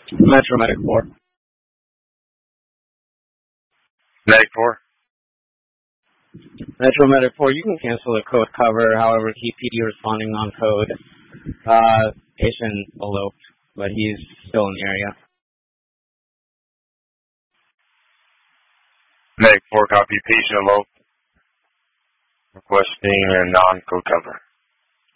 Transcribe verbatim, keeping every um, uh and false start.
Metro Medic four. Medic four. Metro Medic four, you can cancel the code cover, however, keep P D responding on code. Uh, patient eloped, but he's still in the area. Medic four, copy. Patient eloped. Requesting a non-code cover.